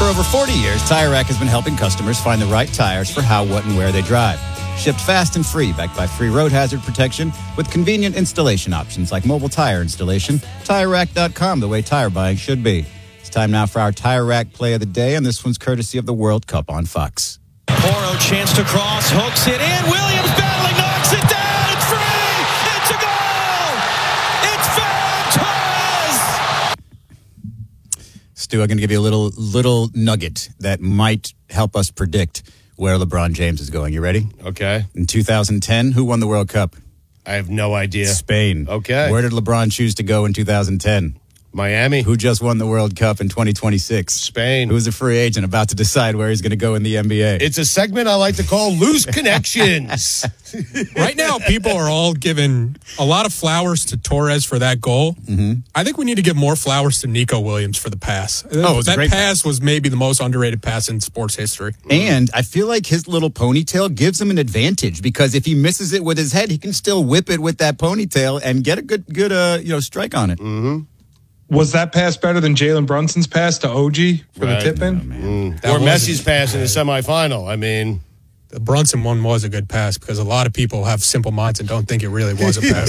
For over 40 years, Tire Rack has been helping customers find the right tires for how, what, and where they drive. Shipped fast and free, backed by free road hazard protection with convenient installation options like mobile tire installation. TireRack.com, the way tire buying should be. It's time now for our Tire Rack play of the day, and this one's courtesy of the World Cup on Fox. Poro chance to cross, hooks it in. Williams battling, knocks it down. It's free. It's a goal. It's Ferran Torres. Stu, I'm going to give you a little nugget that might help us predict where LeBron James is going. You ready? Okay. In 2010, who won the World Cup? I have no idea. Spain. Okay. Where did LeBron choose to go in 2010? Miami. Who just won the World Cup in 2026? Spain. Who's a free agent about to decide where he's going to go in the NBA? It's a segment I like to call Loose Connections. Right now, people are all giving a lot of flowers to Torres for that goal. Mm-hmm. I think we need to give more flowers to Nico Williams for the pass. That pass was maybe the most underrated pass in sports history. And I feel like his little ponytail gives him an advantage because if he misses it with his head, he can still whip it with that ponytail and get a good strike on it. Mm-hmm. Was that pass better than Jalen Brunson's pass to OG for the tip-in? Or Messi's pass in the semifinal. I mean, the Brunson one was a good pass because a lot of people have simple minds and don't think it really was a pass.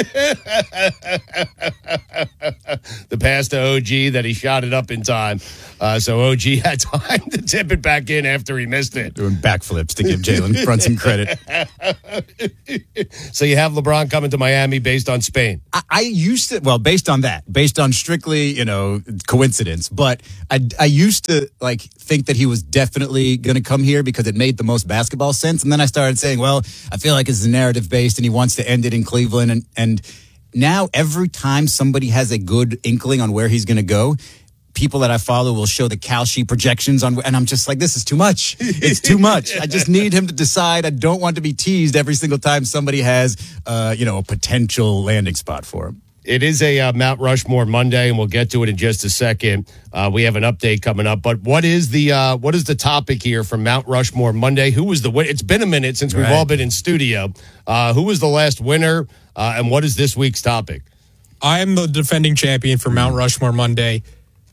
The pass to OG that he shot it up in time. So OG had time to tip it back in after he missed it. Doing backflips to give Jalen Brunson credit. So you have LeBron coming to Miami based on Spain. I used to, based on that, based on strictly, coincidence. But I used to think that he was definitely going to come here because it made the most basketball sense. And then I started saying, well, I feel like it's narrative based and he wants to end it in Cleveland. And now every time somebody has a good inkling on where he's going to go, people that I follow will show the Kalshi projections on, and I'm just like, this is too much. It's too much. I just need him to decide. I don't want to be teased every single time somebody has, a potential landing spot for him. It is a Mount Rushmore Monday, and we'll get to it in just a second. We have an update coming up, but what is the topic here from Mount Rushmore Monday? Who was the winner? It's been a minute since we've all been in studio. Who was the last winner, and what is this week's topic? I am the defending champion for Mount Rushmore Monday.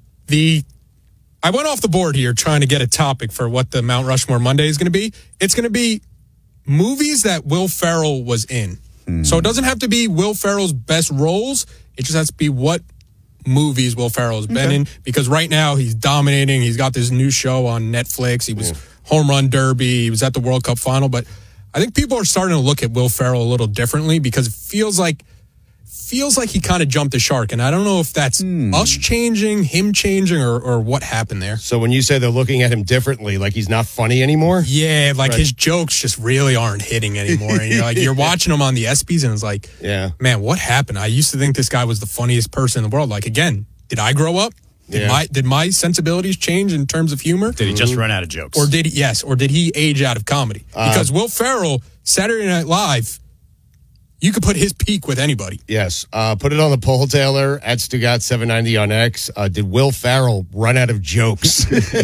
I went off the board here trying to get a topic for what the Mount Rushmore Monday is going to be. It's going to be movies that Will Ferrell was in. So it doesn't have to be Will Ferrell's best roles. It just has to be what movies Will Ferrell has been in. Because right now he's dominating. He's got this new show on Netflix. He was Home Run Derby. He was at the World Cup final. But I think people are starting to look at Will Ferrell a little differently because it feels like he kind of jumped the shark. And I don't know if that's us changing, him changing, or what happened there. So when you say they're looking at him differently, like he's not funny anymore? Yeah, his jokes just really aren't hitting anymore. And you're watching him on the ESPYs and it's like, man, what happened? I used to think this guy was the funniest person in the world. Again, did I grow up? Did my sensibilities change in terms of humor? Did he just run out of jokes? Or did he age out of comedy? Because Will Ferrell, Saturday Night Live, you could put his peak with anybody. Yes. Put it on the poll, Taylor, at Stugat790 on X. Did Will Ferrell run out of jokes?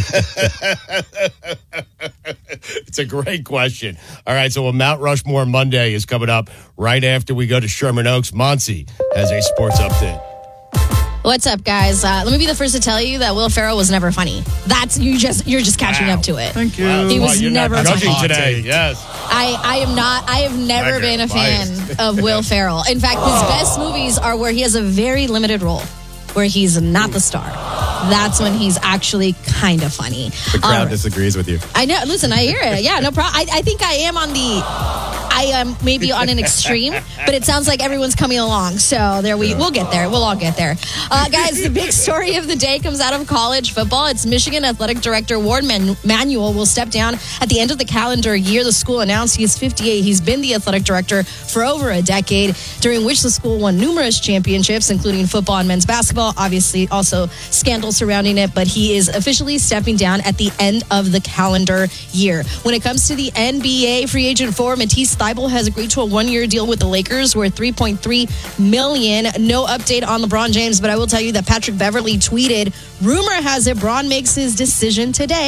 It's a great question. All right, so a Mount Rushmore Monday is coming up right after we go to Sherman Oaks. Monty has a sports update. What's up, guys? Let me be the first to tell you that Will Ferrell was never funny. You're just catching up to it. Thank you. He was never funny. Judging today. Yes. I am not. I have never been a fan of Will Ferrell. In fact, his best movies are where he has a very limited role, where he's not the star. That's when he's actually kind of funny. The crowd disagrees with you. I know. Listen, I hear it. Yeah, no problem. I think I am maybe on an extreme, but it sounds like everyone's coming along. So we'll get there. We'll all get there. Guys, the big story of the day comes out of college football. It's Michigan Athletic Director Ward Manuel will step down at the end of the calendar year. The school announced he's 58. He's been the athletic director for over a decade, during which the school won numerous championships, including football and men's basketball. Obviously, also scandal surrounding it, but he is officially stepping down at the end of the calendar year. When it comes to the NBA, free agent forward Matisse Thybulle has agreed to a one-year deal with the Lakers worth $3.3 million. No update on LeBron James, but I will tell you that Patrick Beverley tweeted, "Rumor has it Bron makes his decision today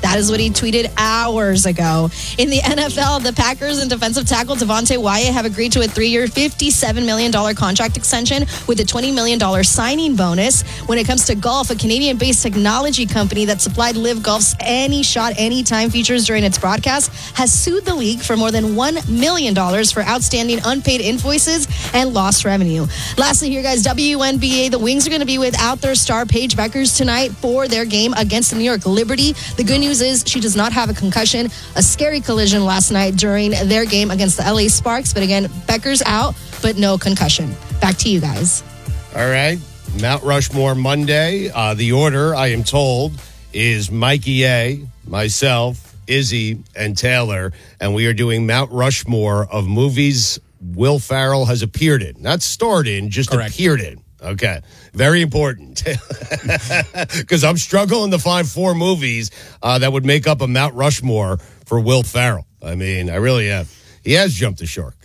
That is what he tweeted hours ago. In the NFL, the Packers and defensive tackle Devontae Wyatt have agreed to a 3-year, $57 million contract extension with a $20 million signing bonus. When it comes to golf, a Canadian-based technology company that supplied Live Golf's Any Shot, Anytime features during its broadcast has sued the league for more than $1 million for outstanding unpaid invoices and lost revenue. Lastly here, guys, WNBA, the Wings are going to be without their star Paige Beckers tonight for their game against the New York Liberty. The good news is she does not have a concussion. A scary collision last night during their game against the LA Sparks. But again, Beckers out, but no concussion. Back to you guys. All right. Mount Rushmore Monday. The order, I am told, is Mikey A., myself, Izzy, and Taylor. And we are doing Mount Rushmore of movies Will Ferrell has appeared in. Not starred in, just appeared in. Okay. Very important. Because I'm struggling to find 4 movies that would make up a Mount Rushmore for Will Ferrell. I mean, I really am. He has jumped the shark.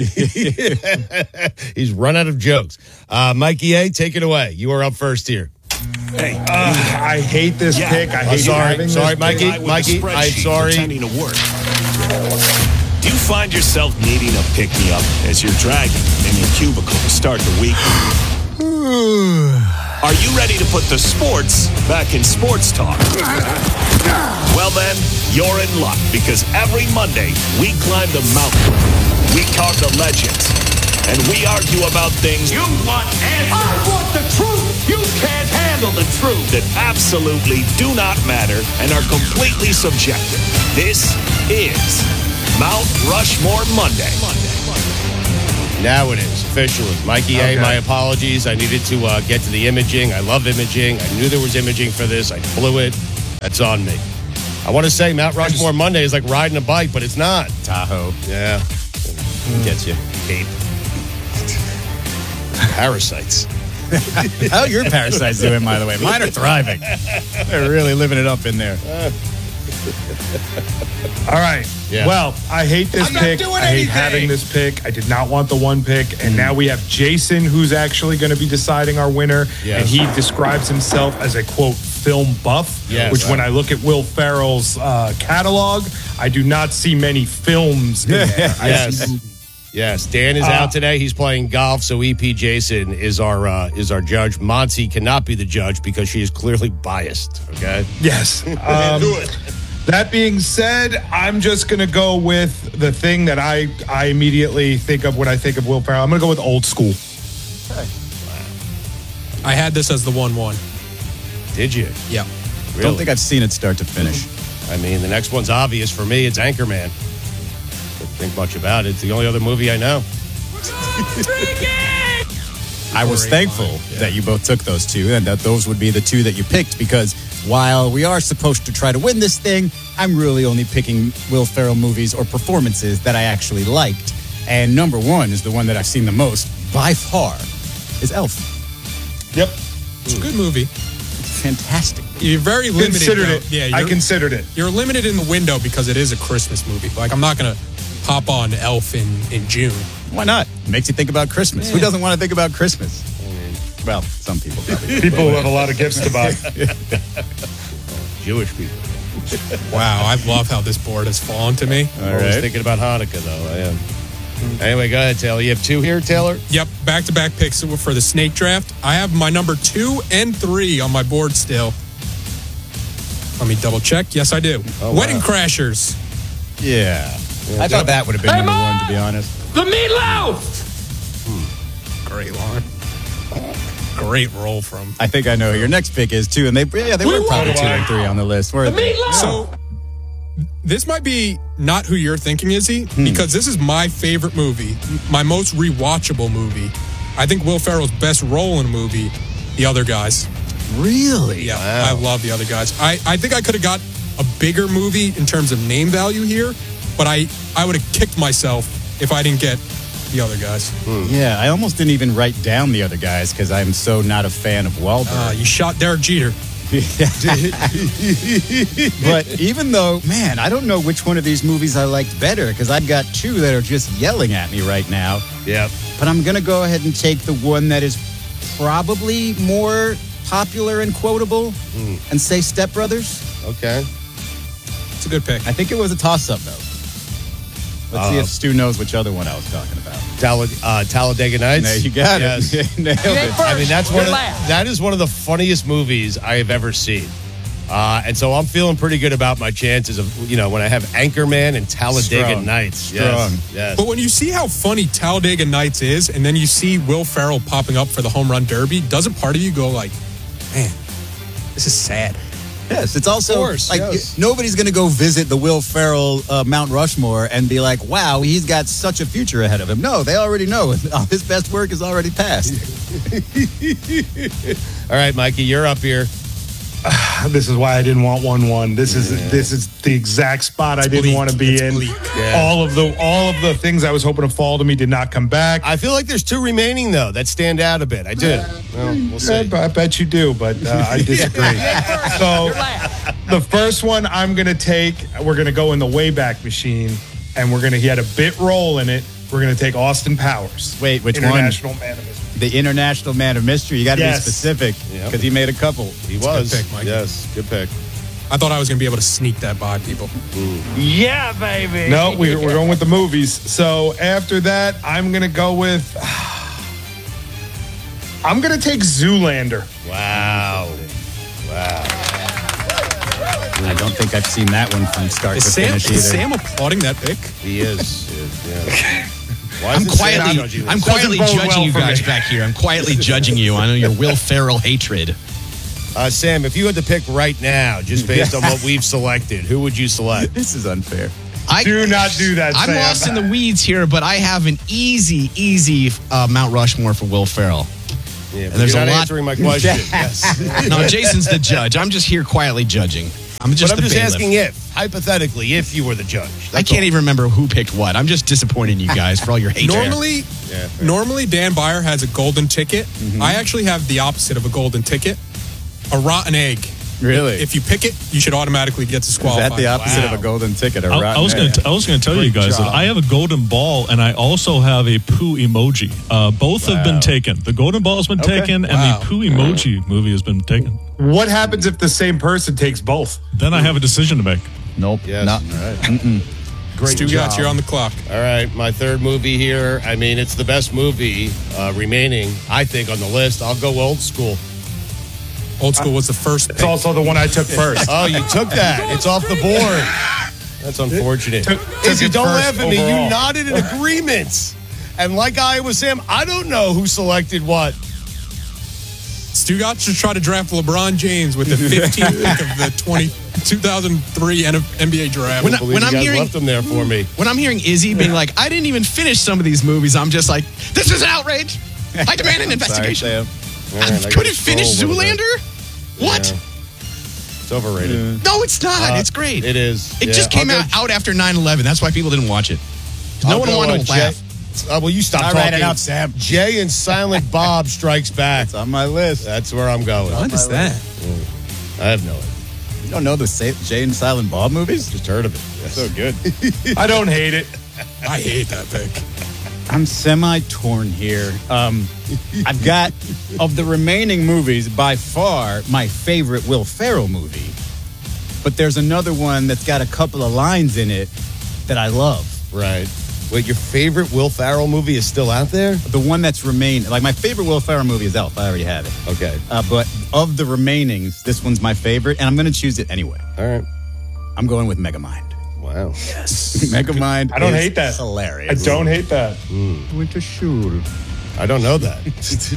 He's run out of jokes. Mikey A., take it away. You are up first here. Hey, I hate this pick. I hate having sorry, this Mikey. pick. Mikey, I'm sorry. Pretending to work. Do you find yourself needing a pick-me-up as you're dragging in your cubicle to start the week? Are you ready to put the sports back in sports talk? Well then, you're in luck because every Monday we climb the mountain, we talk to legends, and we argue about things. You want answers? I want the truth. You can't handle the truth. That absolutely do not matter and are completely subjective. This is Mount Rushmore Monday. Now it is officially. Mikey A., my apologies. I needed to get to the imaging. I love imaging. I knew there was imaging for this. I blew it. That's on me. I want to say Mount Rushmore Monday is like riding a bike, but it's not. Tahoe. Yeah. Gets you. Cape. Parasites. How are your parasites doing, by the way? Mine are thriving. They're really living it up in there. All right. Yeah. Well, I hate this pick. I hate having this pick. I did not want the one pick. And now we have Jason, who's actually going to be deciding our winner. Yes. And he describes himself as a, quote, film buff, which when I look at Will Ferrell's catalog, I do not see many films in there. Yes, Dan is out today. He's playing golf, so EP Jason is our judge. Monty cannot be the judge because she is clearly biased. Okay. Yes. That being said, I'm just going to go with the thing that I immediately think of when I think of Will Ferrell. I'm going to go with Old School. Okay. I had this as the 1-1. Did you? Yeah. Really? Don't think I've seen it start to finish. I mean, the next one's obvious for me. It's Anchorman. Don't think much about it. It's the only other movie I know. I was thankful that you both took those two and that those would be the two that you picked because while we are supposed to try to win this thing, I'm really only picking Will Ferrell movies or performances that I actually liked. And number one is the one that I've seen the most by far is Elf. Yep. It's a good movie. It's fantastic. You're very limited. Considered it. Yeah, I considered it. You're limited in the window because it is a Christmas movie. Like, I'm not going to hop on Elf in June. Why not? It makes you think about Christmas. Who doesn't want to think about Christmas? Well, some people probably. People have a lot of gifts to buy. Jewish people. Wow, I love how this board has fallen to me. I'm always thinking about Hanukkah, though. I am. Anyway, go ahead, Taylor. You have 2 here, Taylor? Yep, back-to-back picks for the snake draft. I have my number 2 and 3 on my board still. Let me double check. Yes, I do. Wedding Crashers. Yeah. I thought that would have been number 1, to be honest. The meatloaf! Great line. Great roll from. I think I know who your next pick is, too. And they were probably 2 and 3 on the list, weren't they? So, this might be not who you're thinking, Izzy, because this is my favorite movie, my most rewatchable movie. I think Will Ferrell's best role in a movie, The Other Guys. Really? Yeah, I love The Other Guys. I think I could have got a bigger movie in terms of name value here, but I would have kicked myself if I didn't get The Other Guys. Yeah, I almost didn't even write down The Other Guys because I'm so not a fan of Wahlberg. You shot Derek Jeter. But even though, man, I don't know which one of these movies I liked better because I've got 2 that are just yelling at me right now. Yep. But I'm going to go ahead and take the one that is probably more popular and quotable and say Step Brothers. Okay. It's a good pick. I think it was a toss-up, though. Let's see if Stu knows which other one I was talking about. Talladega Nights. There you got Yes. it. Nailed it. I mean, that is one of the funniest movies I have ever seen. And so I'm feeling pretty good about my chances of, when I have Anchorman and Talladega Strong. Nights. Strong. Yes. But when you see how funny Talladega Nights is, and then you see Will Ferrell popping up for the home run derby, doesn't part of you go like, man, this is sad? Yes, it's also Of course, like yes. nobody's going to go visit the Will Ferrell Mount Rushmore and be like, wow, he's got such a future ahead of him. No, they already know. His best work is already past. All right, Mikey, you're up here. This is why I didn't want 1-1. This is the exact spot I didn't want to be in. Yeah. All of the things I was hoping to fall to me did not come back. I feel like there's two remaining, though, that stand out a bit. I do. Well, we'll see. I bet you do, but I disagree. So the first one I'm going to take, we're going to go in the Wayback Machine, and he had a bit role in it. We're going to take Austin Powers. Wait, which International Man of Mystery. The International Man of Mystery. You got to Yes. be specific because he made a couple. He was. good pick, Mikey. Yes, good pick. I thought I was going to be able to sneak that by people. Yeah, baby. No, we're going with the movies. So after that, I'm going to go with... I'm going to take Zoolander. Wow. I don't think I've seen that one from start to finish either. Is Sam applauding that pick? He is. Yeah. Why I'm is it Sam quietly, judging I'm this? quietly Doesn't bode judging well you for guys me. back here. I'm quietly judging you. I know your Will Ferrell hatred. Sam, if you had to pick right now, just based on what we've selected, who would you select? This is unfair. Do not do that, I'm Sam. lost in the weeds here, but I have an easy Mount Rushmore for Will Ferrell. Yeah, there's you're a not lot- answering my question. Yes. No, Jason's the judge. I'm just here quietly judging. I'm just But I'm the just bailiff. asking hypothetically, if you were the judge. I can't even remember who picked what. I'm just disappointing you guys for all your hate. Normally, Dan Byer has a golden ticket. I actually have the opposite of a golden ticket, a rotten egg. Really? If you pick it, you should automatically get Is disqualified. that the opposite of a golden ticket? A I was going to tell you guys that I have a golden ball and I also have a poo emoji. Both have been taken. The golden ball has been taken and the poo emoji movie has been taken. What happens if the same person takes both? Then I have a decision to make. Nope. Yes. Not. Great Stu job. Gatz, you're on the clock. All right, my third movie here. I mean, it's the best movie remaining, I think, on the list. I'll go Old School. Old School was the first It's pick. also the one I took first. Oh, you took that. It's off the board. That's unfortunate. Took Izzy, it don't first laugh at me. overall. You nodded in agreement. And like I was Sam, I don't know who selected what. Stu Gatz should try to draft LeBron James with the 15th pick of the 2003 NBA draft. When I- Believe you I'm guys hearing- left them there for me. When I'm hearing Izzy being like, I didn't even finish some of these movies, I'm just like, this is an outrage. I demand an investigation. Sorry, Sam. Man, I gotta Couldn't finish scroll a little bit. Zoolander? What? Yeah. It's overrated. No, it's not. It's great. It is. It Yeah. just came I'll out after 9/11. That's why people didn't watch it. 'Cause No I'll one go, wanted to Jay- laugh. well, you stop All talking. right, enough, Sam. Jay and Silent Bob Strikes Back. It's on my list. That's where I'm going. What is that? I have no idea. You don't know the Jay and Silent Bob movies? Just heard of it. Yes. So good. I don't hate it. I hate that pick. I'm semi-torn here. I've got, of the remaining movies, by far my favorite Will Ferrell movie. But there's another one that's got a couple of lines in it that I love. Right. Wait, your favorite Will Ferrell movie is still out there? The one that's remained, like my favorite Will Ferrell movie is Elf. I already have it. Okay. But of the remainings, this one's my favorite, and I'm going to choose it anyway. All right. I'm going with Megamind. Wow. Megamind. I don't is hate that. Hilarious. I don't hate that. Winter Schul. I don't know that.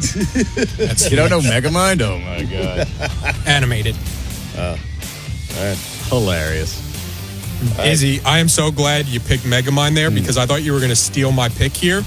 You don't know Megamind? Oh my god. Animated. All right. Hilarious. Izzy, I am so glad you picked Megamind there because I thought you were going to steal my pick here.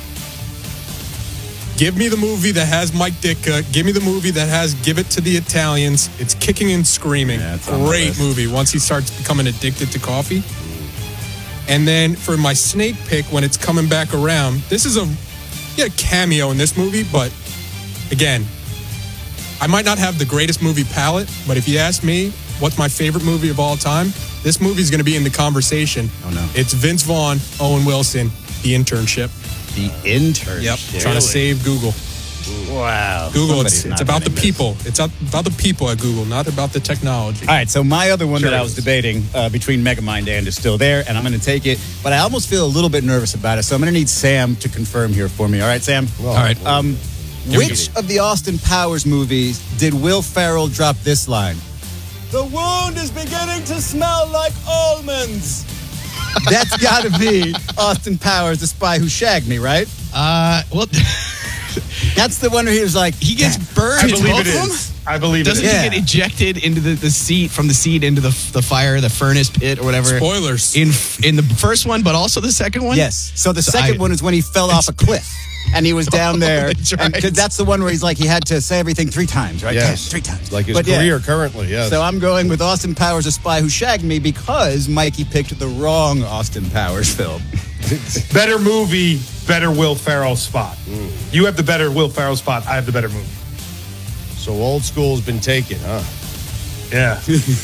Give me the movie that has Mike Ditka. Give me the movie that has Give It to the Italians. It's Kicking and Screaming. Yeah, it's on my Great list. movie once he starts becoming addicted to coffee. And then for my snake pick, when it's coming back around, this is a cameo in this movie, but again, I might not have the greatest movie palette, but if you ask me what's my favorite movie of all time, this movie is going to be in the conversation. Oh, no. It's Vince Vaughn, Owen Wilson, The Internship. The Internship. Yep, trying to save Google. Wow. Google, Somebody's it's not about the winning this. people. It's about the people at Google, not about the technology. All right, so my other one Sure that I it was is. debating between Megamind and is still there, and I'm going to take it, but I almost feel a little bit nervous about it, so I'm going to need Sam to confirm here for me. All right, Sam? All right. Which of the Austin Powers movies did Will Ferrell drop this line? The wound is beginning to smell like almonds. That's got to be Austin Powers, the spy who shagged me, right? Well, That's the one where he was like, he gets burned. I believe both it of them? is. I believe Doesn't it is. he get ejected into the seat from the seat into the fire, the furnace pit or whatever? Spoilers. In the first one, but also the second one. yes. So the So second I- one is when he fell off a cliff. And he was down there. That's And right. 'cause that's the one where he's like, he had to say everything 3 times, right? Yes. 3 times. Like his But yeah. career currently, yes. So I'm going with Austin Powers, A Spy Who Shagged Me, because Mikey picked the wrong Austin Powers film. Better movie, better Will Ferrell spot. You have the better Will Ferrell spot. I have the better movie. So old school's been taken, huh? Yeah.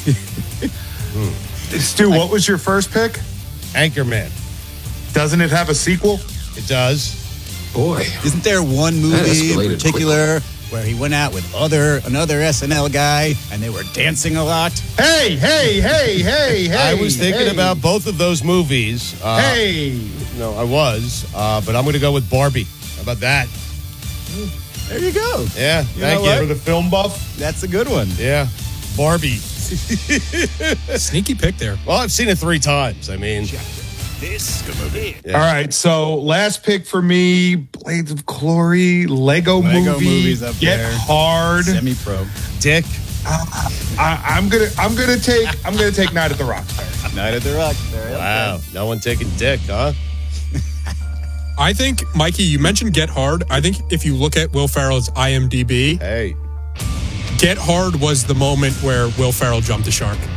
Stu, what was your first pick? Anchorman. Doesn't it have a sequel? It does. Boy, Isn't there one That movie in escalated particular where he went out with another SNL guy and they were dancing a lot? Hey, hey, hey, hey, hey. I was thinking hey, about both of those movies. Hey. No, I was. But I'm going to go with Barbie. How about that? There you go. Yeah, know thank what? For you. the film buff? That's a good one. Yeah, Barbie. Sneaky pick there. Well, I've seen it 3 times. I mean, This movie. Yeah. All right, so last pick for me, Blades of Glory, Lego Lego movie, Movie's up Get there. Hard. Semi-pro. Dick. I'm gonna take Night at the Roxbury. Night at the Rock. Wow, no one taking Dick, huh? I think, Mikey, you mentioned Get Hard. I think if you look at Will Ferrell's IMDb, Hey. Get Hard was the moment where Will Ferrell jumped the shark.